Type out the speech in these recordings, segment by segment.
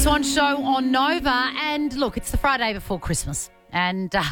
On show on Nova, and look, it's the Friday before Christmas, and by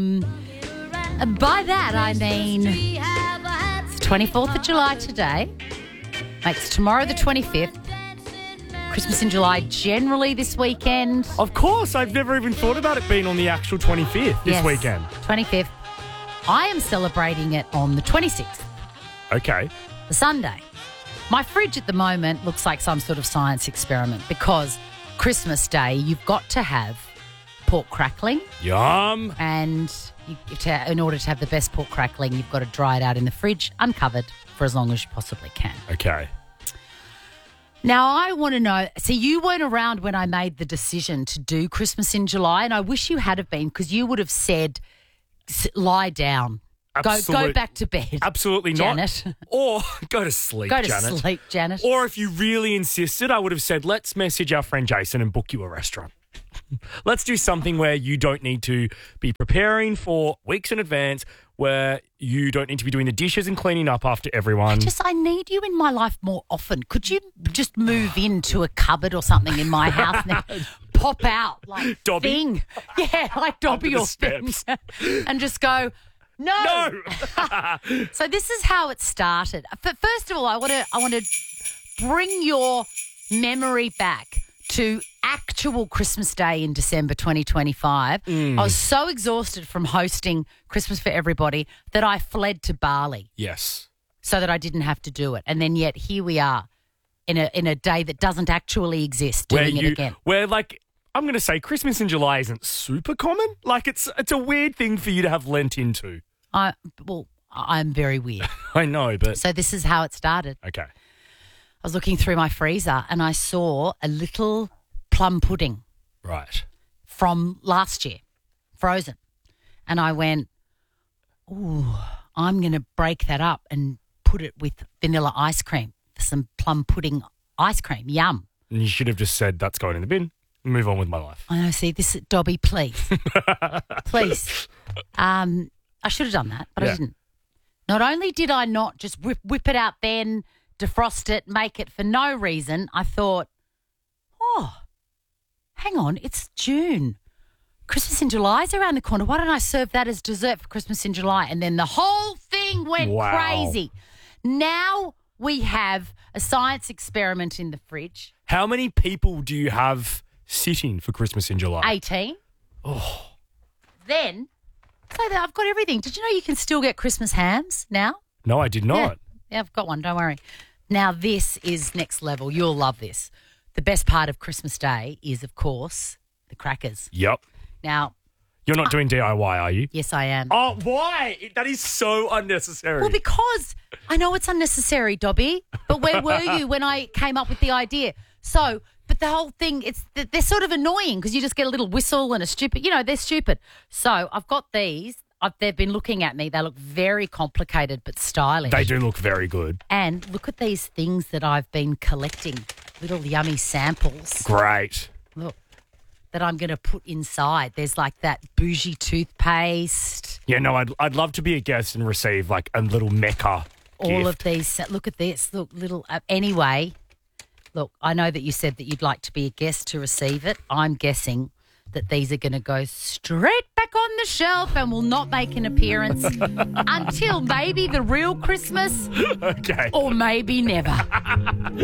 that I mean it's 24th of July today, makes tomorrow the 25th, Christmas in July generally this weekend. Of course, I've never even thought about it being on the actual 25th this weekend. 25th. I am celebrating it on the 26th. Okay. The Sunday. My fridge at the moment looks like some sort of science experiment because Christmas Day, you've got to have pork crackling. Yum. And in order to have the best pork crackling, you've got to dry it out in the fridge, uncovered, for as long as you possibly can. Okay. Now, I want to know, see, you weren't around when I made the decision to do Christmas in July, and I wish you had have been because you would have said, lie down. Go back to bed. Absolutely Janet. not. Or go to sleep, Janet. Janet. Go to sleep, Janet. Or if you really insisted, I would have said, let's message our friend Jason and book you a restaurant. Let's do something where you don't need to be preparing for weeks in advance, where you don't need to be doing the dishes and cleaning up after everyone. I need you in my life more often. Could you just move into a cupboard or something in my house now? Pop out like Dobby. Thing. Yeah, like Dobby or Thing. And just go... No. So this is how it started. First of all, I want to bring your memory back to actual Christmas Day in December 2025. I was so exhausted from hosting Christmas for everybody that I fled to Bali. Yes. So that I didn't have to do it. And then yet here we are in a day that doesn't actually exist doing it again. Where like... I'm going to say Christmas in July isn't super common. Like it's a weird thing for you to have lent into. I'm very weird. I know, but... So this is how it started. Okay. I was looking through my freezer and I saw a little plum pudding. Right. From last year, frozen. And I went, ooh, I'm going to break that up and put it with vanilla ice cream. Some plum pudding ice cream. Yum. And you should have just said, that's going in the bin. Move on with my life. I know. See, this, Dobby, please. Please. I should have done that, but I didn't. Not only did I not just whip it out then, defrost it, make it for no reason, I thought, oh, hang on, it's June. Christmas in July is around the corner. Why don't I serve that as dessert for Christmas in July? And then the whole thing went crazy. Now we have a science experiment in the fridge. How many people do you have sitting for Christmas in July? 18. Oh. Then, so that I've got everything. Did you know you can still get Christmas hams now? No, I did not. Yeah, I've got one. Don't worry. Now, this is next level. You'll love this. The best part of Christmas Day is, of course, the crackers. Yep. Now... You're not doing DIY, are you? Yes, I am. Oh, why? That is so unnecessary. Well, because I know it's unnecessary, Dobby, but where were you when I came up with the idea? So... But the whole thing, they're sort of annoying because you just get a little whistle and a stupid, they're stupid. So I've got these. They've been looking at me. They look very complicated but stylish. They do look very good. And look at these things that I've been collecting, little yummy samples. Great. Look, that I'm going to put inside. There's like that bougie toothpaste. Yeah, no, I'd love to be a guest and receive like a little Mecca All gift. of these. Look at this. Look, little. Anyway. Look, I know that you said that you'd like to be a guest to receive it. I'm guessing that these are going to go straight back on the shelf and will not make an appearance until maybe the real Christmas. Okay. Or maybe never.